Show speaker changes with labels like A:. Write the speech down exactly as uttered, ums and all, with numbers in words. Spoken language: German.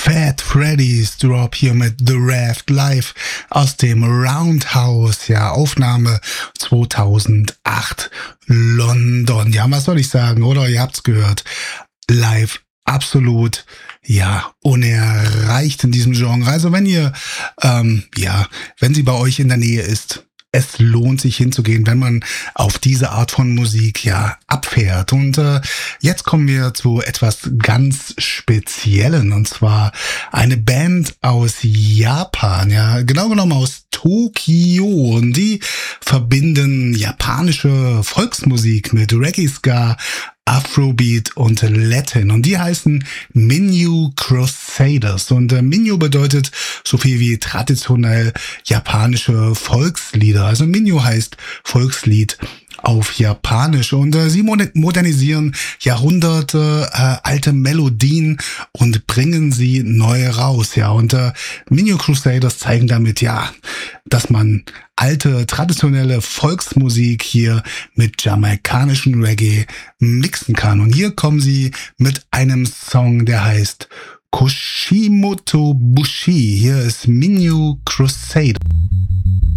A: Fat Freddy's Drop hier mit The Raft live aus dem Roundhouse, ja, Aufnahme zweitausendacht, London. Ja, was soll ich sagen, oder? Ihr habt's gehört. Live absolut, ja, unerreicht in diesem Genre. Also wenn ihr, ähm, ja, wenn sie bei euch in der Nähe ist, es lohnt sich hinzugehen, wenn man auf diese Art von Musik ja abfährt. Und äh, jetzt kommen wir zu etwas ganz Speziellen, und zwar eine Band aus Japan, ja, genau genommen aus Tokio, und die verbinden japanische Volksmusik mit Reggae, Ska, Afrobeat und Latin, und die heißen Minyu Crusaders, und äh, Minyu bedeutet so viel wie traditionell japanische Volkslieder. Also Minyu heißt Volkslied auf Japanisch, und äh, sie modernisieren Jahrhunderte äh, alte Melodien und bringen sie neu raus, ja, und äh, Minyu Crusaders zeigen damit, ja, dass man alte, traditionelle Volksmusik hier mit jamaikanischen Reggae mixen kann. Und hier kommen sie mit einem Song, der heißt Kushimoto Bushi. Hier ist Minyu Crusader.